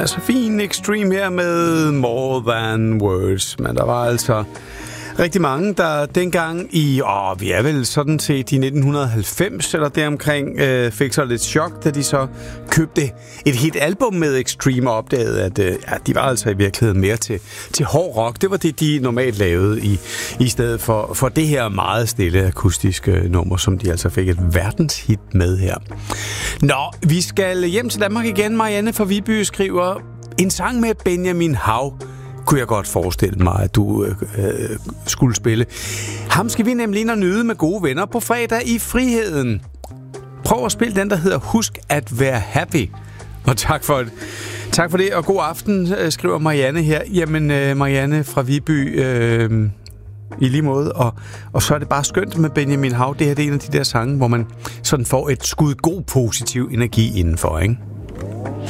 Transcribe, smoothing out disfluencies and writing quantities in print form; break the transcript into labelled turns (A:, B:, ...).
A: så fin Extreme her med More Than Words. Men der var altså rigtig mange, der dengang i, vi er vel sådan set i 1990 eller deromkring, fik så lidt chok, da de så købte et helt album med Extreme og opdagede, at de var altså i virkeligheden mere til hård rock. Det var det, de normalt lavede i stedet for det her meget stille akustiske nummer, som de altså fik et verdenshit med her. Nå, vi skal hjem til Danmark igen. Marianne fra Viby skriver, en sang med Benjamin Hav kunne jeg godt forestille mig, at du skulle spille. Ham skal vi nemlig ind og nyde med gode venner på fredag i Friheden. Prøv at spille den, der hedder Husk at være happy. Og tak for det, og god aften, skriver Marianne her. Jamen, Marianne fra Viby, i lige måde. Og så er det bare skønt med Benjamin Hav. Det her det er en af de der sange, hvor man sådan får et skud god positiv energi indenfor, ikke?